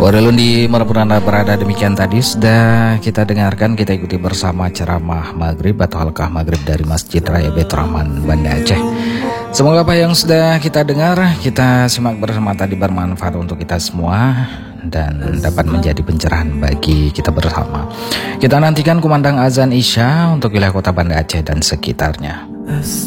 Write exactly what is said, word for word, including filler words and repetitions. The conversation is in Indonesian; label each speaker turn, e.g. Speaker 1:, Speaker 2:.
Speaker 1: Borelun di manapun Anda berada, demikian tadi sudah kita dengarkan, kita ikuti bersama ceramah maghrib atau halkah maghrib dari Masjid Raya Baitur Rahman Banda Aceh. Semoga apa yang sudah kita dengar, kita simak bersama tadi bermanfaat untuk kita semua dan dapat menjadi pencerahan bagi kita bersama. Kita nantikan kumandang azan Isya untuk wilayah kota Banda Aceh dan sekitarnya.